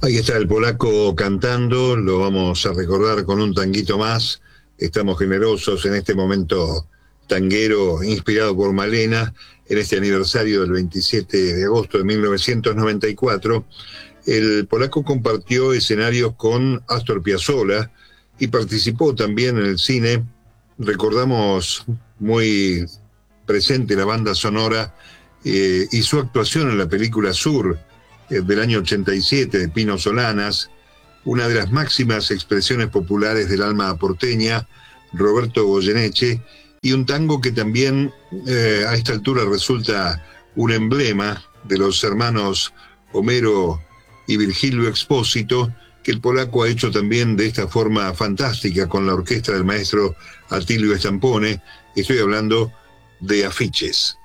Ahí está el polaco cantando, lo vamos a recordar con un tanguito más. Estamos generosos en este momento tanguero inspirado por Malena, en este aniversario del 27 de agosto de 1994. El polaco compartió escenarios con Astor Piazzolla y participó también en el cine. Recordamos muy presente la banda sonora y su actuación en la película Sur del año 87 de Pino Solanas, una de las máximas expresiones populares del alma porteña, Roberto Goyeneche, y un tango que también a esta altura resulta un emblema de los hermanos Homero y Virgilio Expósito, que el polaco ha hecho también de esta forma fantástica con la orquesta del maestro Atilio Stampone. Estoy hablando de Afiches.